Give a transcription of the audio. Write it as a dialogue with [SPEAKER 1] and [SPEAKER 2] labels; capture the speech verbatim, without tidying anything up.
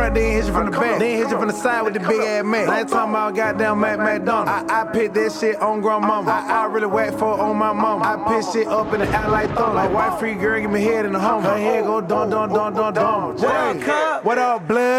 [SPEAKER 1] Then hit you from the back, then hit you from the side with the big ass Mac. I ain't talking about goddamn Mac McDonald. I, I picked that shit on grandmama. I, I really whack for on my mama. I pick shit up in the air like thunder. Like white free girl, give me head in the home. Her head go dun dun dun dun dun. What up, blood?